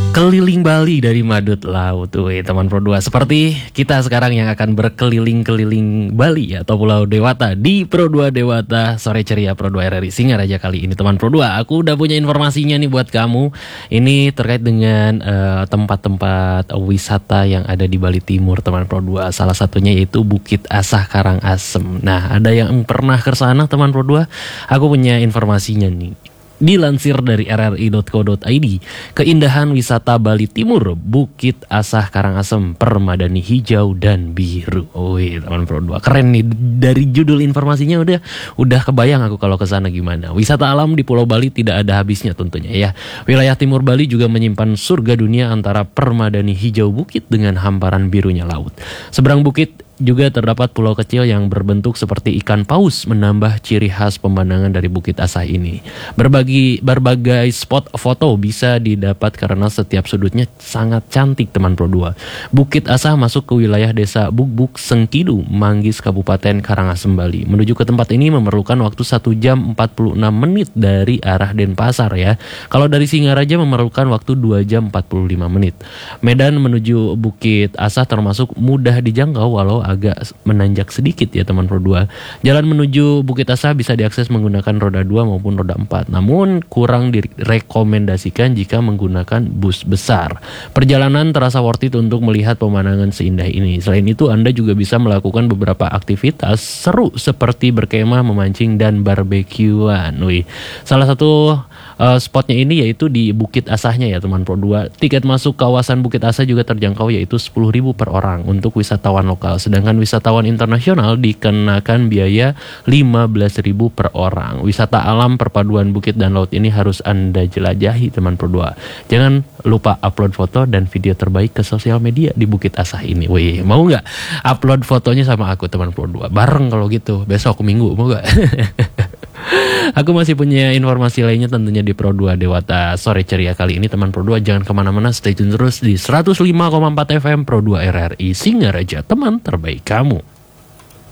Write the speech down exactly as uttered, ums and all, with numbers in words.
Keliling Bali dari Madut Laut, wih teman Pro dua. Seperti kita sekarang yang akan berkeliling-keliling Bali atau Pulau Dewata di Pro dua Dewata Sore Ceria Pro dua R R I Singaraja kali ini teman Pro dua. Aku udah punya informasinya nih buat kamu. Ini terkait dengan uh, tempat-tempat wisata yang ada di Bali Timur teman Pro dua. Salah satunya yaitu Bukit Asah Karangasem. Nah, ada yang pernah ke sana teman Pro dua? Aku punya informasinya nih. Dilansir dari r r i dot co dot i d, keindahan wisata Bali Timur, Bukit Asah Karangasem, Permadani hijau dan biru. Wih, teman Pro dua, keren nih. Dari judul informasinya udah udah kebayang aku kalau ke sana gimana. Wisata alam di Pulau Bali tidak ada habisnya tentunya ya. Wilayah Timur Bali juga menyimpan surga dunia antara permadani hijau bukit dengan hamparan birunya laut. Seberang bukit juga terdapat pulau kecil yang berbentuk seperti ikan paus, menambah ciri khas pemandangan dari Bukit Asah ini. Berbagi, berbagai spot foto bisa didapat karena setiap sudutnya sangat cantik teman Pro dua. Bukit Asah masuk ke wilayah desa Bukbuk Sengkidu, Manggis, Kabupaten Karangasem, Bali. Menuju ke tempat ini memerlukan waktu satu jam empat puluh enam menit dari arah Denpasar ya. Kalau dari Singaraja memerlukan waktu dua jam empat puluh lima menit. Medan menuju Bukit Asah termasuk mudah dijangkau walau agak menanjak sedikit ya teman Pro dua. Jalan menuju Bukit Asah bisa diakses menggunakan roda dua maupun roda empat. Namun kurang direkomendasikan jika menggunakan bus besar. Perjalanan terasa worth it untuk melihat pemandangan seindah ini. Selain itu Anda juga bisa melakukan beberapa aktivitas seru seperti berkemah, memancing dan barbekyuan. Wih, salah satu uh, spotnya ini yaitu di Bukit Asahnya ya teman Pro dua. Tiket masuk kawasan Bukit Asah juga terjangkau yaitu sepuluh ribu per orang untuk wisatawan lokal. Sedangkan wisatawan internasional dikenakan biaya lima belas ribu per orang. Wisata alam perpaduan bukit dan laut ini harus Anda jelajahi teman Pro dua. Jangan lupa upload foto dan video terbaik ke sosial media di Bukit Asah ini. Wih, mau nggak upload fotonya sama aku teman Pro dua? Bareng kalau gitu, besok minggu mau nggak? Aku masih punya informasi lainnya tentunya di Pro dua Dewata Sore Ceria kali ini teman Pro dua. Jangan kemana-mana, stay tune terus di seratus lima koma empat F M Pro dua R R I Singaraja, teman terbaik kamu.